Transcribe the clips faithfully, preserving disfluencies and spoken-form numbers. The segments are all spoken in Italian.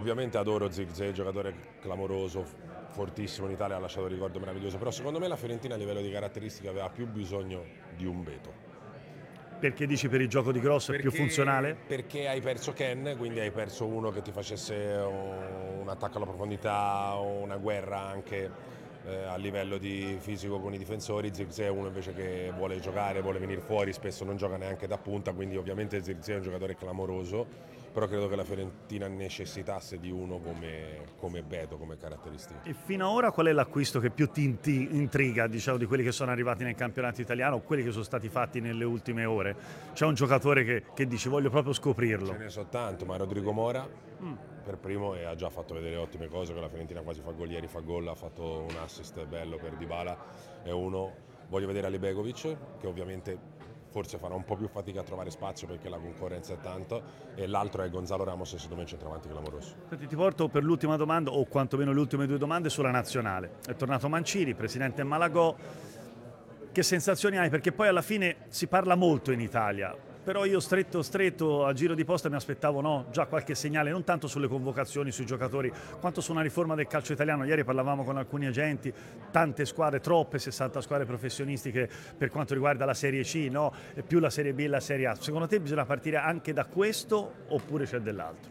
ovviamente adoro Zirkzee, giocatore clamoroso, fortissimo in Italia, ha lasciato un ricordo meraviglioso, però secondo me la Fiorentina a livello di caratteristiche aveva più bisogno di un Beto. Perché dici per il gioco di cross è più funzionale? Perché hai perso Ken, quindi hai perso uno che ti facesse un attacco alla profondità o una guerra anche eh, a livello di fisico con i difensori. Zirkzee è uno invece che vuole giocare, vuole venire fuori, spesso non gioca neanche da punta, quindi ovviamente Zirkzee è un giocatore clamoroso, però credo che la Fiorentina necessitasse di uno come, come Beto, come caratteristica. E fino ad ora qual è l'acquisto che più ti intriga, diciamo, di quelli che sono arrivati nel campionato italiano o quelli che sono stati fatti nelle ultime ore? C'è un giocatore che, che dici voglio proprio scoprirlo? Ce ne so tanto, ma Rodrigo Mora mm. per primo e ha già fatto vedere ottime cose, con la Fiorentina quasi fa gol, ieri fa gol, ha fatto un assist bello per Dybala, è uno. Voglio vedere Ali Begovic, che ovviamente forse farà un po' più fatica a trovare spazio perché la concorrenza è tanto, e l'altro è Gonzalo Ramos, secondo me è centravanti clamoroso. Senti, ti porto per l'ultima domanda, o quantomeno le ultime due domande, sulla nazionale. È tornato Mancini, presidente Malagò. Che sensazioni hai? Perché poi alla fine si parla molto in Italia, però io stretto stretto a giro di posta mi aspettavo no, già qualche segnale, non tanto sulle convocazioni, sui giocatori, quanto su una riforma del calcio italiano. Ieri parlavamo con alcuni agenti, tante squadre, troppe, sessanta squadre professionistiche per quanto riguarda la Serie C, no? E più la Serie B e la Serie A. Secondo te bisogna partire anche da questo oppure c'è dell'altro?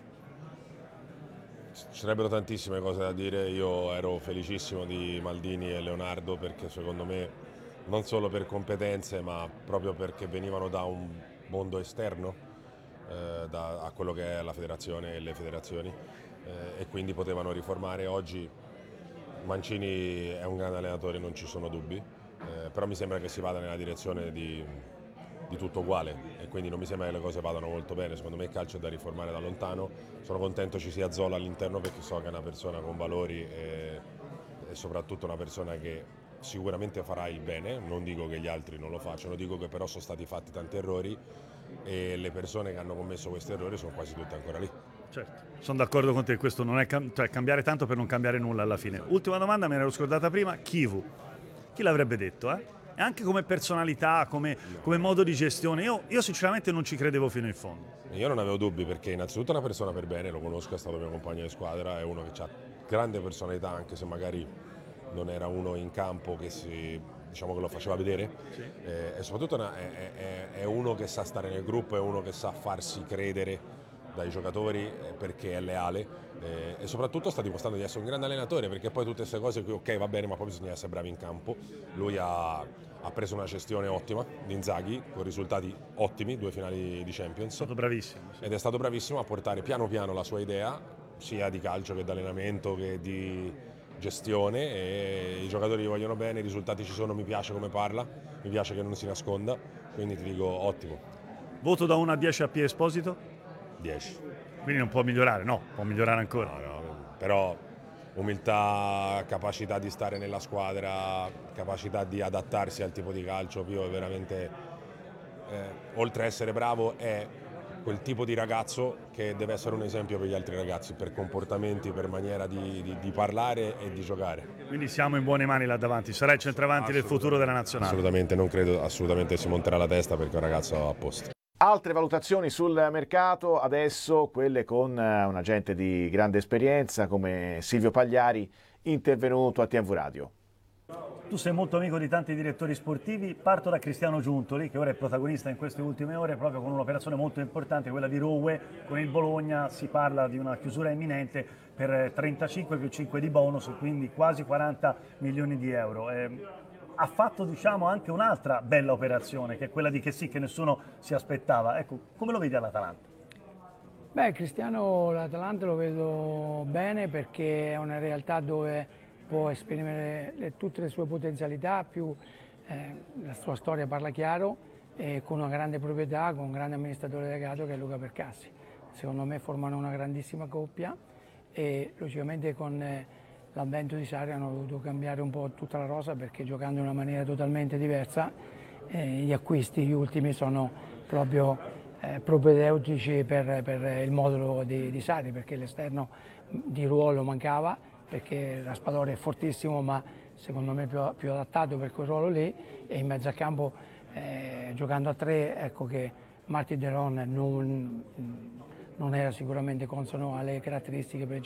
Ci sarebbero tantissime cose da dire, io ero felicissimo di Maldini e Leonardo perché secondo me non solo per competenze ma proprio perché venivano da un mondo esterno eh, da, a quello che è la federazione e le federazioni eh, e quindi potevano riformare. Oggi Mancini è un grande allenatore, non ci sono dubbi, eh, però mi sembra che si vada nella direzione di, di tutto uguale e quindi non mi sembra che le cose vadano molto bene. Secondo me il calcio è da riformare da lontano, sono contento ci sia Zola all'interno perché so che è una persona con valori e, e soprattutto una persona che sicuramente farà il bene, non dico che gli altri non lo facciano, dico che però sono stati fatti tanti errori e le persone che hanno commesso questi errori sono quasi tutte ancora lì. Certo, sono d'accordo con te, questo non è cam- cioè cambiare tanto per non cambiare nulla alla fine. Ultima domanda, me ne ero scordata prima, Chivu, chi l'avrebbe detto? Eh? E anche come personalità, come, come modo di gestione, io, io sinceramente non ci credevo fino in fondo. Io non avevo dubbi perché innanzitutto è una persona per bene, lo conosco, è stato mio compagno di squadra, è uno che ha grande personalità anche se magari non era uno in campo che si, diciamo che lo faceva vedere, sì. eh, e soprattutto una, è, è, è uno che sa stare nel gruppo, è uno che sa farsi credere dai giocatori eh, perché è leale eh, e soprattutto sta dimostrando di essere un grande allenatore perché poi tutte queste cose qui ok va bene ma poi bisogna essere bravi in campo. Lui ha, ha preso una gestione ottima di Inzaghi con risultati ottimi, due finali di Champions. È stato bravissimo. Sì. Ed è stato bravissimo a portare piano piano la sua idea sia di calcio che di allenamento che di gestione e i giocatori gli vogliono bene, i risultati ci sono, mi piace come parla, mi piace che non si nasconda, quindi ti dico ottimo. Voto da uno a dieci a Pier Esposito? dieci. Quindi non può migliorare, no, può migliorare ancora. No, no, però umiltà, capacità di stare nella squadra, capacità di adattarsi al tipo di calcio, Pio è veramente, eh, oltre a essere bravo, è quel tipo di ragazzo che deve essere un esempio per gli altri ragazzi, per comportamenti, per maniera di, di, di parlare e di giocare. Quindi siamo in buone mani là davanti, sarà il centravanti del futuro della nazionale? Assolutamente, non credo assolutamente si monterà la testa perché è un ragazzo a posto. Altre valutazioni sul mercato, adesso quelle con un agente di grande esperienza come Silvio Pagliari, intervenuto a T V Radio. Tu sei molto amico di tanti direttori sportivi, parto da Cristiano Giuntoli che ora è protagonista in queste ultime ore proprio con un'operazione molto importante, quella di Rowe con il Bologna. Si parla di una chiusura imminente per trentacinque più cinque di bonus, quindi quasi quaranta milioni di euro. Eh, ha fatto diciamo anche un'altra bella operazione che è quella di che sì che nessuno si aspettava. Ecco, come lo vedi all'Atalanta? Beh, Cristiano l'Atalanta lo vedo bene perché è una realtà dove può esprimere le, tutte le sue potenzialità, più eh, la sua storia parla chiaro, e con una grande proprietà, con un grande amministratore delegato che è Luca Percassi. Secondo me formano una grandissima coppia e logicamente con eh, l'avvento di Sarri hanno dovuto cambiare un po' tutta la rosa perché giocando in una maniera totalmente diversa eh, gli acquisti, gli ultimi, sono proprio eh, propedeutici per, per il modulo di, di Sarri perché l'esterno di ruolo mancava, perché Raspadori è fortissimo ma secondo me più, più adattato per quel ruolo lì, e in mezzo a campo eh, giocando a tre ecco che Martin De Roon non, non era sicuramente consono alle caratteristiche per